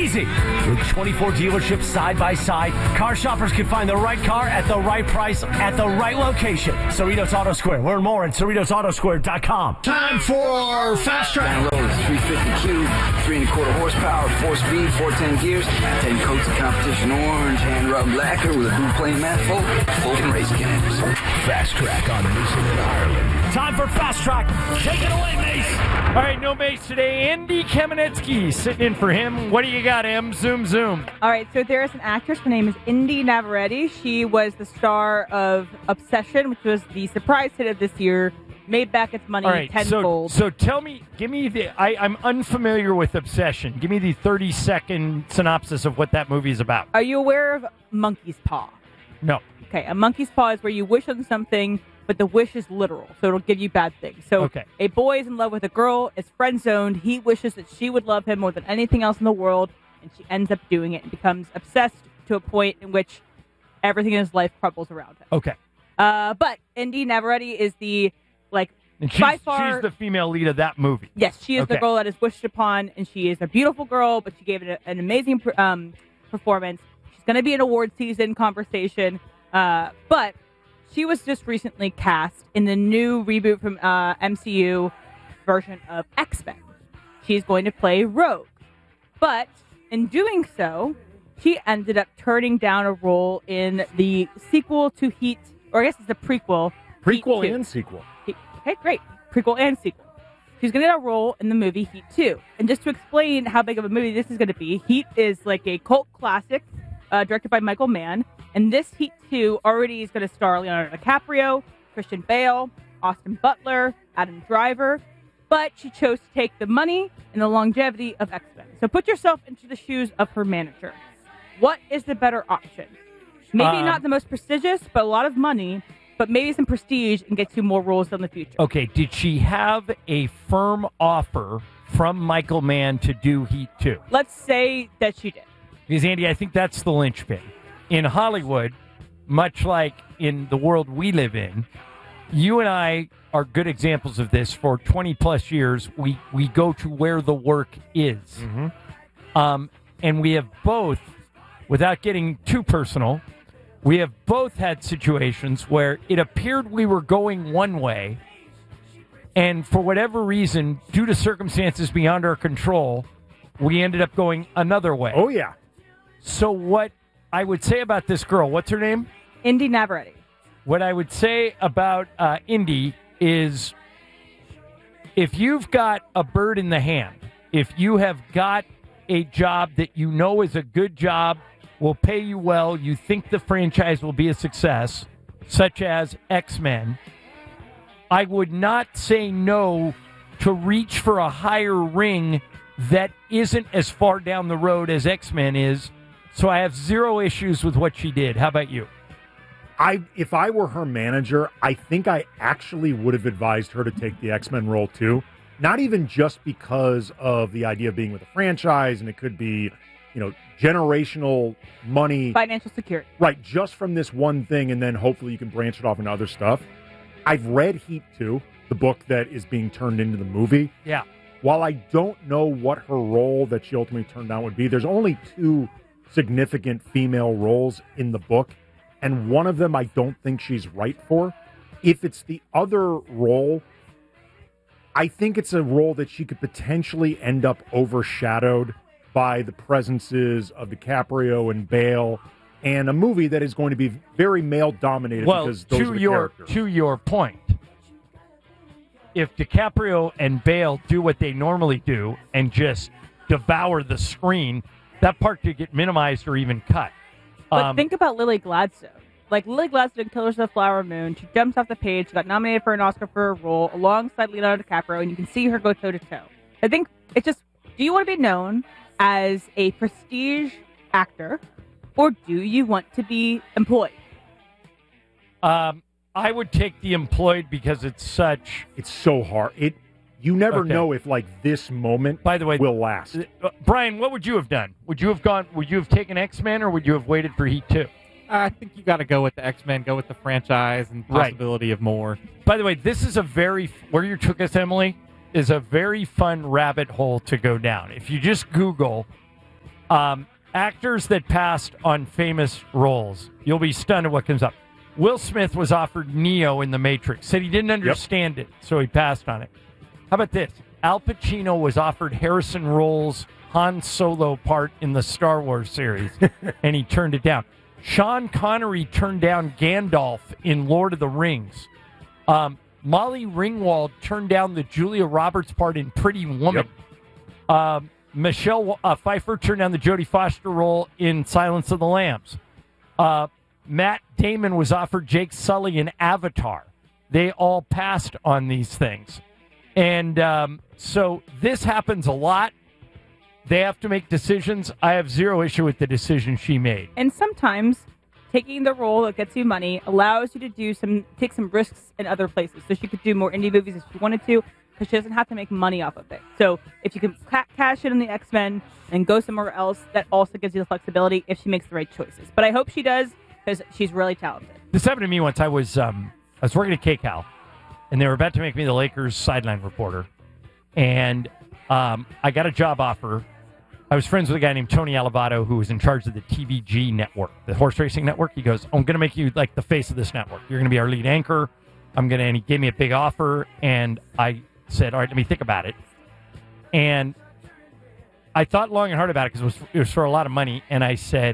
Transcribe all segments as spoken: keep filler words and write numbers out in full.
easy. With twenty-four dealerships side by side, car shoppers can find the right car at the right price at the right location. Cerritos Auto Square. Learn more at Cerritos Auto Square dot com. Time for Fast Track. Download is three fifty Q, three and a quarter horsepower, four speed, four ten gears, ten coats of competition orange, hand rubbed lacquer with a blue plane mat full, full race cams. Fast Track on Mason in Ireland. Time for Fast Track. Take it away, Mace. All right, no Mace today. Andy Kamenetsky sitting in for him. What do you got, Em? Zoom, zoom. All right, so there is an actress. Her name is Indy Navarrete. She was the star of Obsession, which was the surprise hit of this year. Made back its money All right, tenfold. So, so tell me, give me the. I, I'm unfamiliar with Obsession. Give me the thirty second synopsis of what that movie is about. Are you aware of Monkey's Paw? No. Okay, a monkey's paw is where you wish on something, but the wish is literal, so it'll give you bad things. So okay. A boy is in love with a girl, is friend-zoned. He wishes that she would love him more than anything else in the world, and she ends up doing it and becomes obsessed to a point in which everything in his life crumbles around him. Okay. Uh, but Indy Navarrete is the, like, and she's, by far... she's the female lead of that movie. Yes, she is okay. the girl that is wished upon, and she is a beautiful girl, but she gave it a, an amazing um, performance. She's going to be an award season conversation. Uh, but she was just recently cast in the new reboot from uh, M C U version of X-Men. She's going to play Rogue. But in doing so, she ended up turning down a role in the sequel to Heat, or I guess it's a prequel. Prequel and sequel. Heat, okay, great. Prequel and sequel. She's going to get a role in the movie Heat two. And just to explain how big of a movie this is going to be, Heat is like a cult classic uh, directed by Michael Mann. And this Heat two already is going to star Leonardo DiCaprio, Christian Bale, Austin Butler, Adam Driver. But she chose to take the money and the longevity of X-Men. So put yourself into the shoes of her manager. What is the better option? Maybe um, not the most prestigious, but a lot of money, but maybe some prestige and get you more roles in the future. Okay, did she have a firm offer from Michael Mann to do Heat two? Let's say that she did. Because, Andy, I think that's the linchpin. In Hollywood, much like in the world we live in, you and I are good examples of this. For twenty plus years, we, we go to where the work is. Mm-hmm. Um, and we have both, without getting too personal, we have both had situations where it appeared we were going one way, and for whatever reason, due to circumstances beyond our control, we ended up going another way. Oh, yeah. So what I would say about this girl, what's her name? Indy Navarrete. What I would say about uh, Indy is if you've got a bird in the hand, if you have got a job that you know is a good job, will pay you well, you think the franchise will be a success, such as X-Men, I would not say no to reach for a higher ring that isn't as far down the road as X-Men is. So I have zero issues with what she did. How about you? I, if I were her manager, I think I actually would have advised her to take the X-Men role too. Not even just because of the idea of being with a franchise, and it could be, you know, generational money. Financial security. Right, just from this one thing, and then hopefully you can branch it off into other stuff. I've read Heat two, the book that is being turned into the movie. Yeah. While I don't know what her role that she ultimately turned down would be, there's only two significant female roles in the book, and one of them I don't think she's right for. If it's the other role, I think it's a role that she could potentially end up overshadowed by the presences of DiCaprio and Bale, and a movie that is going to be very male-dominated well, because those to are the your characters. To your point, if DiCaprio and Bale do what they normally do and just devour the screen, that part could get minimized or even cut. But Um, think about Lily Gladstone. Like, Lily Gladstone, Killers of the Flower Moon, she jumps off the page, got nominated for an Oscar for a role alongside Leonardo DiCaprio, and you can see her go toe-to-toe. I think it's just, do you want to be known as a prestige actor, or do you want to be employed? um, I would take the employed because it's such... It's so hard. It You never Okay. know if, like, this moment By the way, will last. Uh, Brian, what would you have done? Would you have gone? Would you have taken X-Men, or would you have waited for Heat two? I think you got to go with the X-Men, go with the franchise, and Right. possibility of more. By the way, this is a very where you took us, Emily, is a very fun rabbit hole to go down. If you just Google Um, actors that passed on famous roles. You'll be stunned at what comes up. Will Smith was offered Neo in The Matrix. Said he didn't understand yep. it, so he passed on it. How about this? Al Pacino was offered Harrison Roll's Han Solo part in the Star Wars series, and he turned it down. Sean Connery turned down Gandalf in Lord of the Rings. Um, Molly Ringwald turned down the Julia Roberts part in Pretty Woman. Yep. Um, Michelle uh, Pfeiffer turned down the Jodie Foster role in Silence of the Lambs. Uh, Matt Damon was offered Jake Sully in Avatar. They all passed on these things. And um, so this happens a lot. They have to make decisions. I have zero issue with the decision she made. And sometimes taking the role that gets you money allows you to do some, take some risks in other places. So she could do more indie movies if she wanted to, because she doesn't have to make money off of it. So if you can ca- cash in on the X-Men and go somewhere else, that also gives you the flexibility if she makes the right choices. But I hope she does, because she's really talented. This happened to me once. I was um, I was working at KCAL, and they were about to make me the Lakers sideline reporter. And um, I got a job offer. I was friends with a guy named Tony Alivato, who was in charge of the T V G network, the horse racing network. He goes, I'm going to make you like the face of this network. You're going to be our lead anchor. I'm going to, and he gave me a big offer. And I said, all right, let me think about it. And I thought long and hard about it because it was, it was for a lot of money. And I said,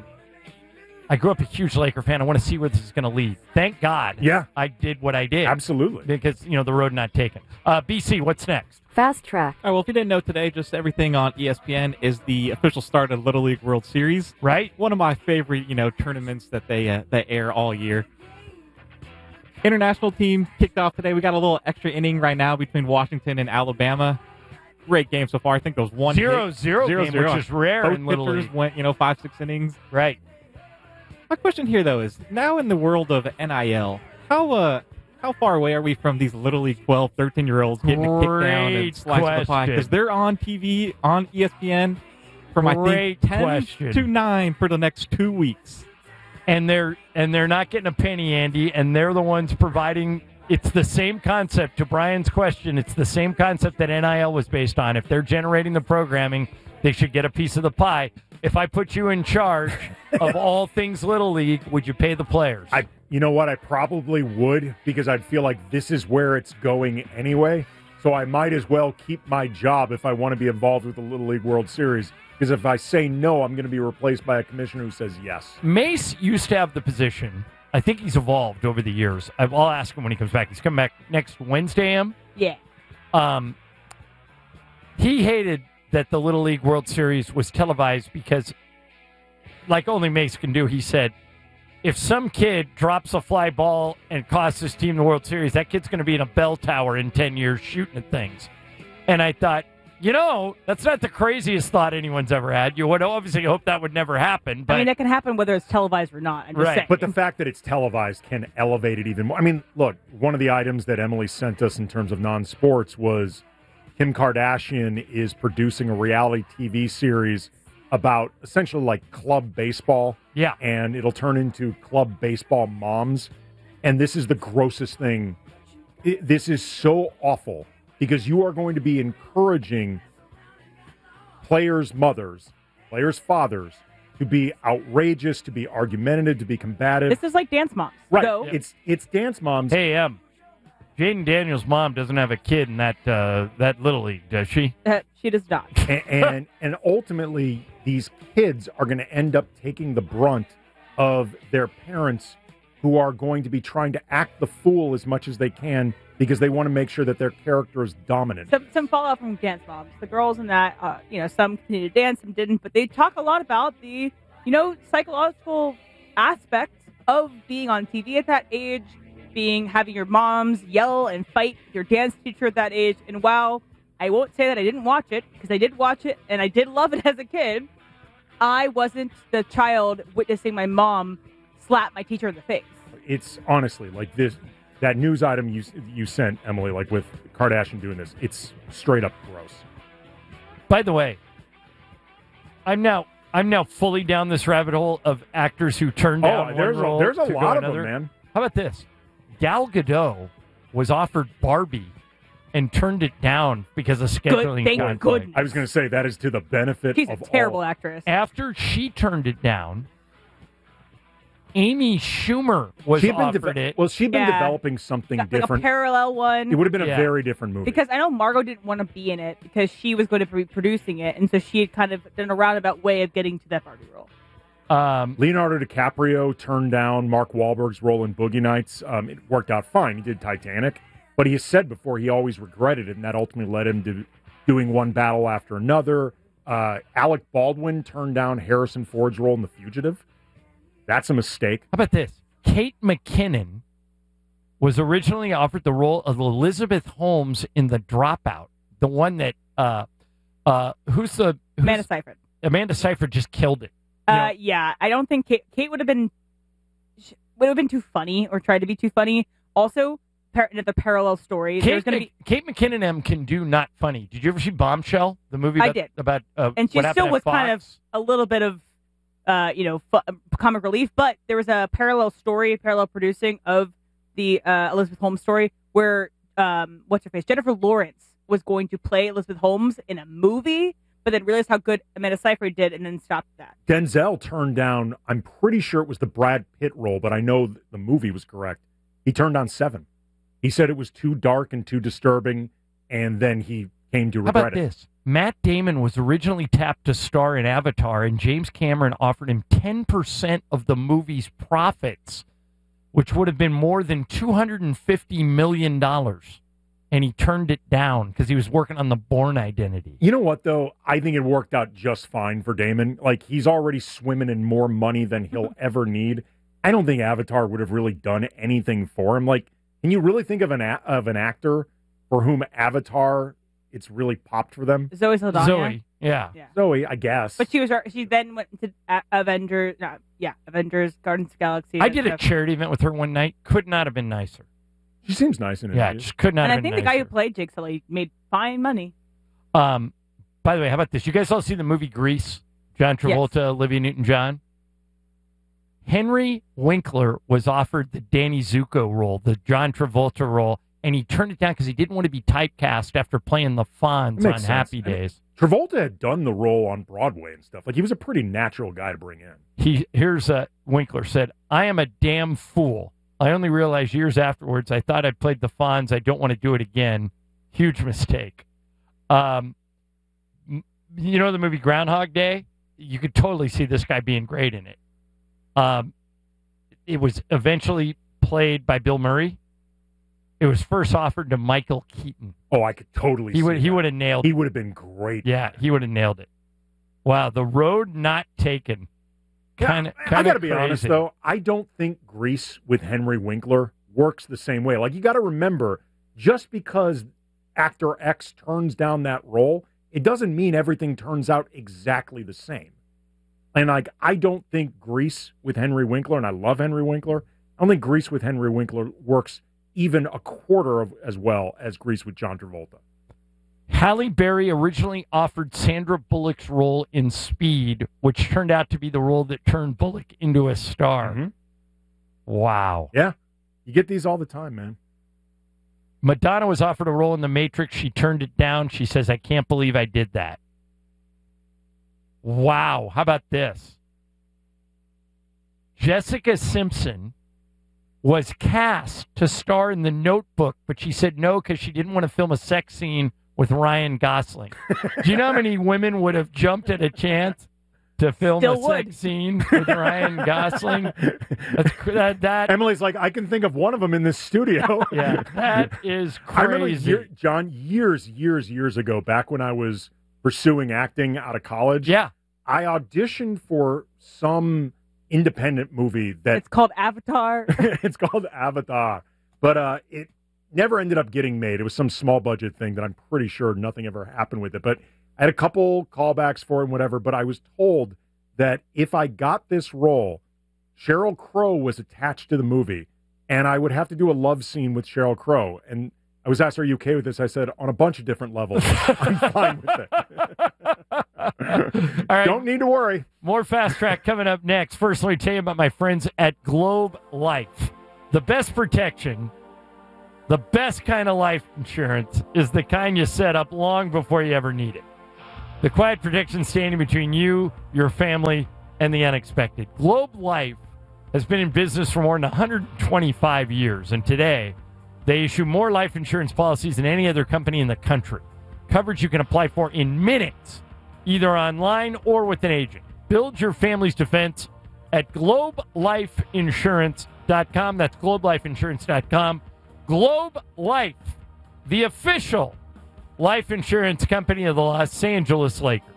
I grew up a huge Laker fan. I want to see where this is going to lead. Thank God yeah. I did what I did. Absolutely. Because, you know, the road not taken. Uh, B C, what's next? Fast Track. All right, well, if you didn't know today, just everything on E S P N is the official start of Little League World Series. Right. One of my favorite, you know, tournaments that they uh, they air all year. International team kicked off today. We got a little extra inning right now between Washington and Alabama. Great game so far. I think there was one zero, hit. zero, zero game, zero. which is rare Both in Little pitchers League. went, you know, five, six innings. Right. My question here, though, is now in the world of N I L, how uh, how far away are we from these Little League twelve, thirteen-year-olds getting a kick down and slicing the pie? Because they're on T V, on E S P N from, Great I think, ten question. to nine for the next two weeks. And they're and they're not getting a penny, Andy, and they're the ones providing. It's the same concept. To Brian's question, it's the same concept that N I L was based on. If they're generating the programming, they should get a piece of the pie. If I put you in charge of all things Little League, would you pay the players? I, you know what? I probably would, because I'd feel like this is where it's going anyway. So I might as well keep my job if I want to be involved with the Little League World Series. Because if I say no, I'm going to be replaced by a commissioner who says yes. Mace used to have the position. I think he's evolved over the years. I'll ask him when he comes back. He's coming back next Wednesday, Em? Yeah. Um, he hated that the Little League World Series was televised because, like only Mace can do, he said, if some kid drops a fly ball and costs his team the World Series, that kid's going to be in a bell tower in ten years shooting at things. And I thought, you know, that's not the craziest thought anyone's ever had. You would obviously hope that would never happen. But I mean, that can happen whether it's televised or not. I'm just Right. saying. But the fact that it's televised can elevate it even more. I mean, look, one of the items that Emily sent us in terms of non-sports was Kim Kardashian is producing a reality T V series about essentially like club baseball. Yeah. And it'll turn into club baseball moms. And this is the grossest thing. It, this is so awful because you are going to be encouraging players' mothers, players' fathers to be outrageous, to be argumentative, to be combative. This is like Dance Moms. Right. So, It's it's Dance Moms. hey, Em, Jaden Daniels' mom doesn't have a kid in that uh, that Little League, does she? uh, she does not. and, and and ultimately these kids are going to end up taking the brunt of their parents who are going to be trying to act the fool as much as they can because they want to make sure that their character is dominant. Some, some fallout from Dance Moms. The girls in that, uh, you know, some continued to dance, some didn't, but they talk a lot about the, you know, psychological aspect of being on T V at that age, being having your moms yell and fight your dance teacher at that age. And while I won't say that I didn't watch it, because I did watch it and I did love it as a kid, I wasn't the child witnessing my mom slap my teacher in the face. It's honestly like this. That news item you you sent, Emily, like with Kardashian doing this, it's straight up gross. By the way, I'm now I'm now fully down this rabbit hole of actors who turn Oh, down one there's a, role there's a to go lot of another. them, man. How about this? Gal Gadot was offered Barbie and turned it down because of scheduling Good, thank conflict. goodness. I was going to say that is to the benefit She's of a terrible all. actress. After she turned it down, Amy Schumer was She'd been offered deve- it. Well, she'd been Yeah. developing something Like different. a parallel one. It would have been a Yeah. very different movie. Because I know Margot didn't want to be in it because she was going to be producing it, and so she had kind of done a roundabout way of getting to that Barbie role. Um, Leonardo DiCaprio turned down Mark Wahlberg's role in Boogie Nights. Um, it worked out fine. He did Titanic, but he has said before he always regretted it, and that ultimately led him to doing one battle after another. Uh, Alec Baldwin turned down Harrison Ford's role in The Fugitive. That's a mistake. How about this? Kate McKinnon was originally offered the role of Elizabeth Holmes in The Dropout, the one that uh, uh, who's the who's, Amanda Seyfried. Amanda Seyfried just killed it. You Uh, know, yeah, I don't think Kate, Kate would have been would have been too funny or tried to be too funny. Also, par- another parallel story. Kate, There's going to be, Kate McKinnon M can do not funny. Did you ever see Bombshell, the movie? I About, did. About uh, and she what happened still at was kind of Fox? a little bit of, uh, you know, fu- comic relief. But there was a parallel story, parallel producing of the uh, Elizabeth Holmes story where um, what's her face, Jennifer Lawrence was going to play Elizabeth Holmes in a movie, but then realized how good Amanda Seyfried did, and then stopped that. Denzel turned down, I'm pretty sure it was the Brad Pitt role, but I know the movie was correct. He turned down Seven. He said it was too dark and too disturbing, and then he came to How regret about it. this? Matt Damon was originally tapped to star in Avatar, and James Cameron offered him ten percent of the movie's profits, which would have been more than two hundred fifty million dollars. And he turned it down because he was working on the Bourne Identity. You know what, though? I think it worked out just fine for Damon. Like, he's already swimming in more money than he'll ever need. I don't think Avatar would have really done anything for him. Like, can you really think of an a- of an actor for whom Avatar, it's really popped for them? Zoe Saldana. Zoe, yeah. Yeah. Zoe, I guess. But she was she then went to uh, Avengers, no, yeah, Avengers, Guardians of the Galaxy. I and did a stuff. charity event with her one night. Could not have been nicer. She seems nice in it. Yeah, just could not And I have think been the guy who nicer. played Jake Sully made fine money. Um, by the way, how about this? You guys all see the movie Grease? John Travolta, Olivia Newton-John. Henry Winkler was offered the Danny Zuko role, the John Travolta role, and he turned it down because he didn't want to be typecast after playing the Fonz on Makes sense. Happy And Days. Travolta had done the role on Broadway and stuff. Like, he was a pretty natural guy to bring in. He here's uh, Winkler said, "I am a damn fool. I only realized years afterwards I thought I played the Fonz. I don't want to do it again. Huge mistake." Um, m- you know the movie Groundhog Day? You could totally see this guy being great in it. Um, it was eventually played by Bill Murray. It was first offered to Michael Keaton. Oh, I could totally He see would he that. would have nailed He it. would have been great. Yeah, he would have nailed it. Wow, the road not taken. Kind of, I got to be honest, though. I don't think Grease with Henry Winkler works the same way. Like, you got to remember, just because actor X turns down that role, it doesn't mean everything turns out exactly the same. And, like, I don't think Grease with Henry Winkler, and I love Henry Winkler, I don't think Grease with Henry Winkler works even a quarter of as well as Grease with John Travolta. Halle Berry originally offered Sandra Bullock's role in Speed, which turned out to be the role that turned Bullock into a star. Mm-hmm. Wow. Yeah. You get these all the time, man. Madonna was offered a role in The Matrix. She turned it down. She says, "I can't believe I did that." Wow. How about this? Jessica Simpson was cast to star in The Notebook, but she said no because she didn't want to film a sex scene with Ryan Gosling. Do you know how many women would have jumped at a chance to film Still a would. sex scene with Ryan Gosling? That's, cr- that, that, Emily's like, I can think of one of them in this studio. yeah, that is I remember, crazy. year, John, years, years, years ago, back when I was pursuing acting out of college, Yeah. I auditioned for some independent movie that It's called Avatar. it's called Avatar, but uh, it never ended up getting made. It was some small budget thing that I'm pretty sure nothing ever happened with it. But I had a couple callbacks for it and whatever, but I was told that if I got this role, Sheryl Crow was attached to the movie, and I would have to do a love scene with Sheryl Crow. And I was asked, "Are you okay with this?" I said, "On a bunch of different levels, I'm fine with it." All right. Don't need to worry. More Fast Track coming up next. First, let me tell you about my friends at Globe Life. The best protection The best kind of life insurance is the kind you set up long before you ever need it. The quiet protection standing between you, your family, and the unexpected. Globe Life has been in business for more than one hundred twenty-five years, and today they issue more life insurance policies than any other company in the country. Coverage you can apply for in minutes, either online or with an agent. Build your family's defense at globe life insurance dot com. That's globe life insurance dot com. Globe Life, the official life insurance company of the Los Angeles Lakers.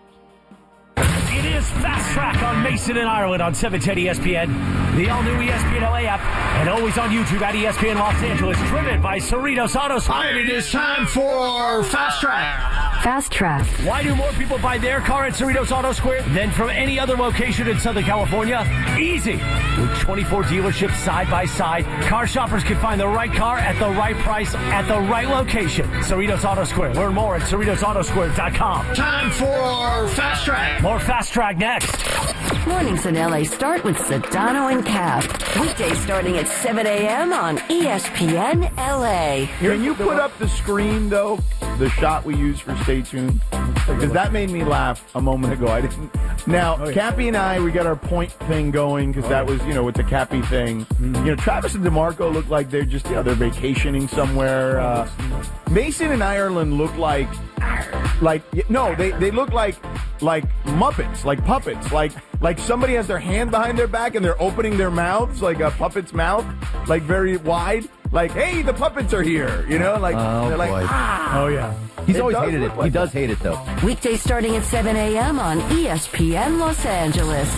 It is Fast Track on Mason and Ireland on seven ten E S P N, the all-new E S P N L A app, and always on YouTube at E S P N Los Angeles, driven by Cerritos Auto Square. And it is time for Fast Track. Fast Track. Why do more people buy their car at Cerritos Auto Square than from any other location in Southern California? Easy. With twenty-four dealerships side by side, car shoppers can find the right car at the right price at the right location. Cerritos Auto Square. Learn more at cerritos auto square dot com. Time for Fast Track. More Fast Track next. Mornings in L A start with Sedano and Cap. Weekdays starting at seven a.m. on E S P N L A. Can you put up the screen, though, the shot we used for Stay Tuned? Because that made me laugh a moment ago. I didn't. Now, oh, yeah. Cappy and I, we got our point thing going because oh, that yeah. was, you know, with the Cappy thing. Mm-hmm. You know, Travis and DeMarco look like they're just, you know, they're vacationing somewhere. Uh, Mason and Ireland look like, like, no, they, they look like, like Muppets, like puppets, like, like somebody has their hand behind their back and they're opening their mouths, like a puppet's mouth, like very wide. Like, hey, the puppets are here, you know? Like, oh, they're like, boy. ah. Oh, yeah. He's it always hated it. Like he does hate it, though. Weekdays starting at seven a.m. on E S P N Los Angeles.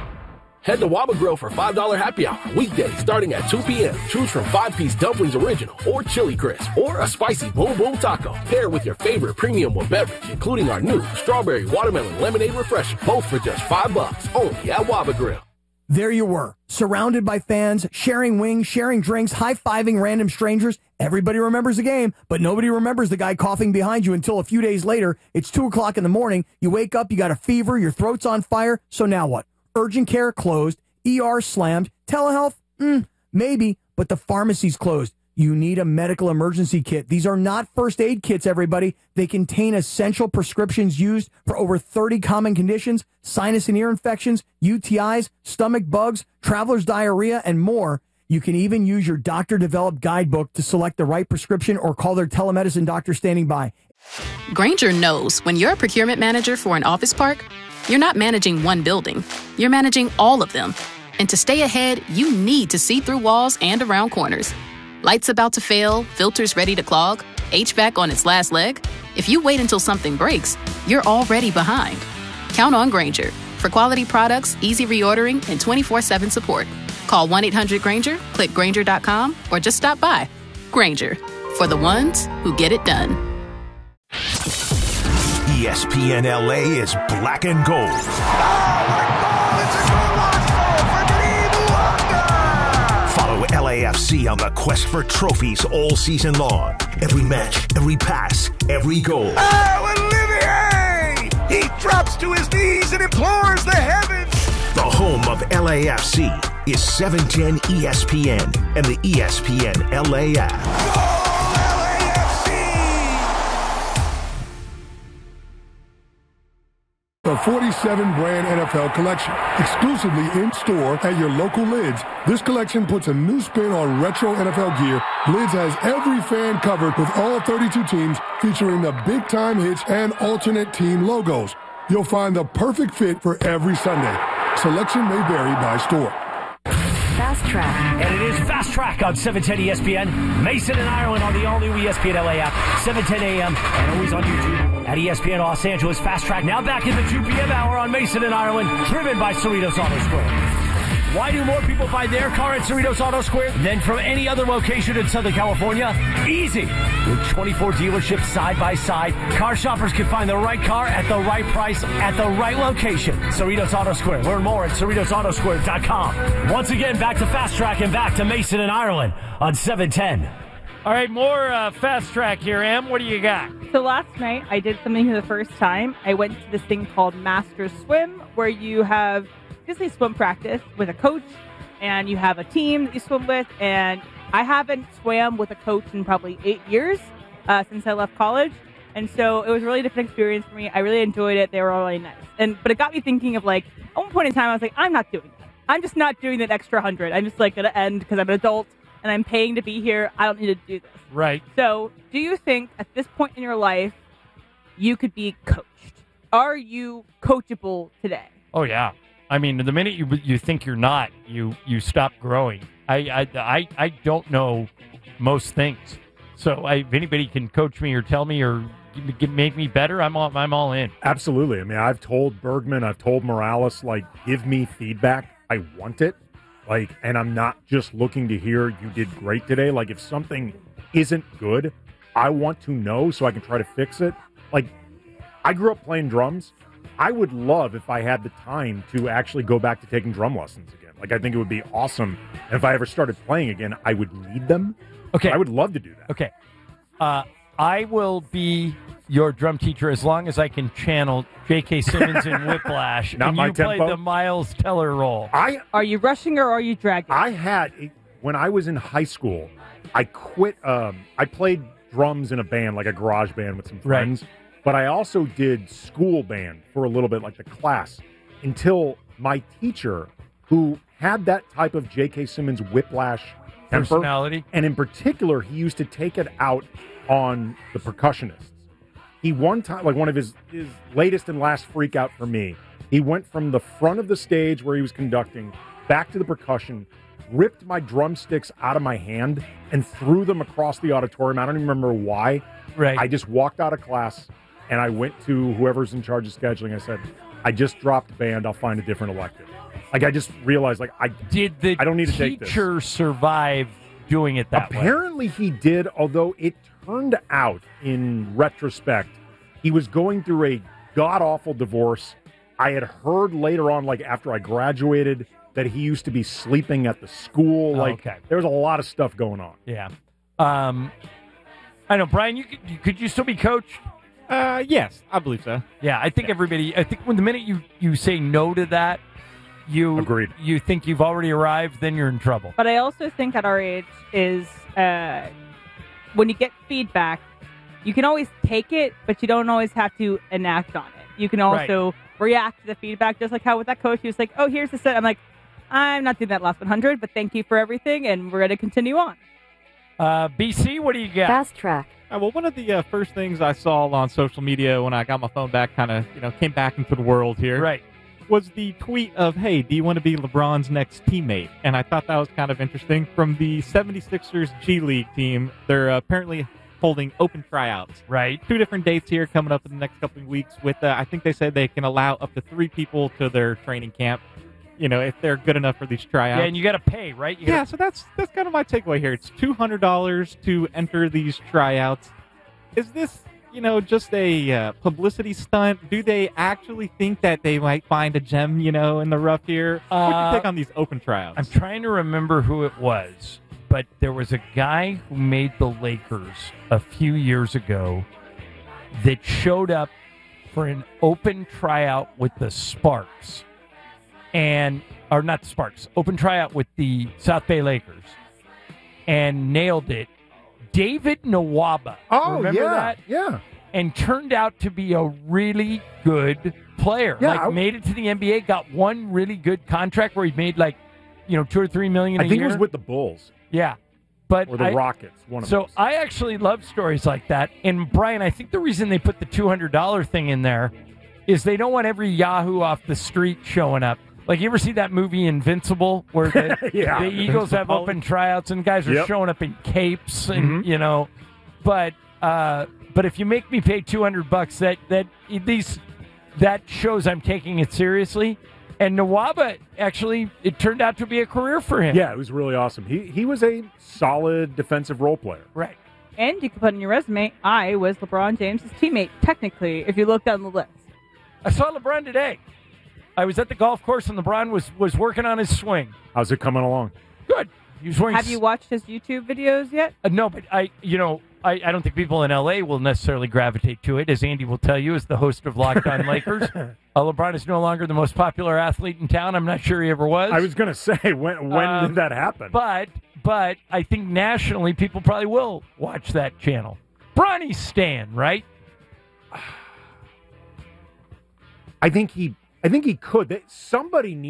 Head to Waba Grill for five dollars happy hour. Weekdays starting at two p.m. Choose from five-piece dumplings original or chili crisp or a spicy boom boom taco. Pair with your favorite premium with beverage, including our new strawberry watermelon lemonade refresher. Both for just five bucks only at Waba Grill. There you were, surrounded by fans, sharing wings, sharing drinks, high-fiving random strangers. Everybody remembers the game, but nobody remembers the guy coughing behind you until a few days later. It's two o'clock in the morning. You wake up, you got a fever, your throat's on fire. So now what? Urgent care closed, E R slammed, telehealth? Mm, maybe, but the pharmacy's closed. You need a medical emergency kit. These are not first aid kits, everybody. They contain essential prescriptions used for over thirty common conditions, sinus and ear infections, U T Is, stomach bugs, traveler's diarrhea, and more. You can even use your doctor-developed guidebook to select the right prescription or call their telemedicine doctor standing by. Grainger knows when you're a procurement manager for an office park, you're not managing one building. You're managing all of them. And to stay ahead, you need to see through walls and around corners. Lights about to fail, filters ready to clog, H V A C on its last leg. If you wait until something breaks, you're already behind. Count on Grainger for quality products, easy reordering, and twenty-four seven support. Call one eight hundred Grainger, click Grainger dot com, or just stop by. Grainger, for the ones who get it done. E S P N L A is black and gold. Follow L A F C on the quest for trophies all season long. Every match, every pass, every goal. Oh, Olivier! He drops to his knees and implores the heavens. The home of L A F C is seven ten E S P N and the E S P N L A app. The forty-seven brand N F L collection, exclusively in-store at your local Lids. This collection puts a new spin on retro N F L gear. Lids has every fan covered with all thirty-two teams, featuring the big-time hits and alternate team logos. You'll find the perfect fit for every Sunday. Selection may vary by store. Fast Track. And it is Fast Track on seven ten E S P N. Mason and Ireland on the all-new E S P N L A app, seven ten a.m. and always on YouTube at E S P N Los Angeles. Fast Track now back in the two p.m. hour on Mason and Ireland, driven by Cerritos Auto Square. Why do more people buy their car at Cerritos Auto Square than from any other location in Southern California? Easy. With twenty-four dealerships side by side, car shoppers can find the right car at the right price at the right location. Cerritos Auto Square. Learn more at cerritos auto square dot com. Once again, back to Fast Track and back to Mason and Ireland on seven ten. All right, more uh, Fast Track here, Em. What do you got? So last night, I did something for the first time. I went to this thing called Master Swim, where you have basically swim practice with a coach, and you have a team that you swim with, and I haven't swam with a coach in probably eight years uh, since I left college. And so it was a really different experience for me. I really enjoyed it. They were all really nice. And But it got me thinking of, like, at one point in time, I was like, I'm not doing that. I'm just not doing that extra hundred. I'm just, like, going to end because I'm an adult and I'm paying to be here. I don't need to do this. Right. So do you think at this point in your life you could be coached? Are you coachable today? Oh, yeah. I mean, the minute you you think you're not, you, you stop growing. I, I, I, I don't know most things. So I, if anybody can coach me or tell me or give, give, make me better, I'm all, I'm all in. Absolutely. I mean, I've told Bergman, I've told Morales, like, give me feedback. I want it. Like, and I'm not just looking to hear you did great today. Like, if something isn't good, I want to know so I can try to fix it. Like, I grew up playing drums. I would love if I had the time to actually go back to taking drum lessons again. Like, I think it would be awesome. And if I ever started playing again, I would need them. Okay. I would love to do that. Okay. Uh, I will be your drum teacher as long as I can channel J K. Simmons in Whiplash. Not and my you play tempo. the Miles Teller role. I Are you rushing or are you dragging? I had, when I was in high school, I quit, um, I played drums in a band, like a garage band with some friends. Right. But I also did school band for a little bit, like the class, until my teacher, who had that type of J K. Simmons Whiplash temper, personality, and in particular, he used to take it out on the percussionists. He one time, like one of his, his latest and last freak out for me, he went from the front of the stage where he was conducting back to the percussion, ripped my drumsticks out of my hand, and threw them across the auditorium. I don't even remember why. Right. I just walked out of class, and I went to whoever's in charge of scheduling. I said, I just dropped band. I'll find a different elective. Like, I just realized, like, I did the I don't need to take this. teacher survive doing it that Apparently way? he did, although it turned out, in retrospect, he was going through a god-awful divorce. I had heard later on, like, after I graduated, that he used to be sleeping at the school. Like, okay. There was a lot of stuff going on. Yeah. Um, I know, Brian, you could, could you still be coached? Uh, yes, I believe so. Yeah, I think everybody, I think when the minute you, you say no to that, you Agreed. you think you've already arrived, then you're in trouble. But I also think at our age is uh, when you get feedback, you can always take it, but you don't always have to enact on it. You can also Right. react to the feedback, just like how with that coach, he was like, oh, here's the set. I'm like, I'm not doing that last one hundred, but thank you for everything, and we're going to continue on. Uh, B C, what do you got? Fast track. Uh, well, one of the uh, first things I saw on social media when I got my phone back, kind of, you know, came back into the world here, Right. was the tweet of, hey, do you want to be LeBron's next teammate? And I thought that was kind of interesting. From the seventy-sixers G League team, they're uh, apparently holding open tryouts. Right. Two different dates here coming up in the next couple of weeks. With, uh, I think they said they can allow up to three people to their training camp, you know, if they're good enough for these tryouts. Yeah, and you got to pay, right? You Yeah, gotta, so that's that's kind of my takeaway here. It's two hundred dollars to enter these tryouts. Is this, you know, just a uh, publicity stunt? Do they actually think that they might find a gem, you know, in the rough here? What do Uh, you take on these open tryouts? I'm trying to remember who it was, but there was a guy who made the Lakers a few years ago that showed up for an open tryout with the Sparks. And, or not the Sparks, open tryout with the South Bay Lakers, and nailed it. David Nwaba. Oh, remember yeah, that? yeah. And turned out to be a really good player. Yeah, like, I- made it to the N B A, got one really good contract where he made like, you know, two or three million a I think year. it was with the Bulls. Yeah. But Or the I- Rockets, one of So those. I actually love stories like that. And Brian, I think the reason they put the two hundred dollars thing in there is they don't want every Yahoo off the street showing up. Like, you ever see that movie Invincible where the, Yeah. the Eagles have open tryouts and guys are Yep. showing up in capes and, Mhm. you know, but uh, but if you make me pay two hundred bucks, that, that at least that shows I'm taking it seriously. And Nwaba, actually, it turned out to be a career for him. Yeah, it was really awesome. He he was a solid defensive role player. Right. And you can put in your resume, I was LeBron James' teammate, technically, if you look down the list. I saw LeBron today. I was at the golf course and LeBron was, was working on his swing. How's it coming along? Good. He was wearing Have you watched his YouTube videos yet? Uh, no, but I, you know, I, I don't think people in L A will necessarily gravitate to it, as Andy will tell you, as the host of Locked On Lakers. Uh, LeBron is no longer the most popular athlete in town. I'm not sure he ever was. I was going to say, when when Um, did that happen? But but I think nationally people probably will watch that channel. Bronny Stan, right? I think he. I think he could. Somebody needs.